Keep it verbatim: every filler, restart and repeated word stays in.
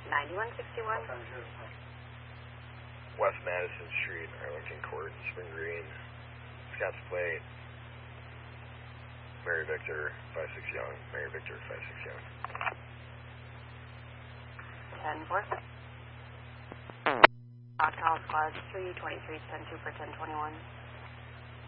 ninety-one sixty-one. West Madison Street, Arlington Court, Spring Green, Scotts Plate, Mary Victor, five six Young, Mary Victor, five six Young. ten four. Octal Squad three twenty-three, ten two for ten twenty-one.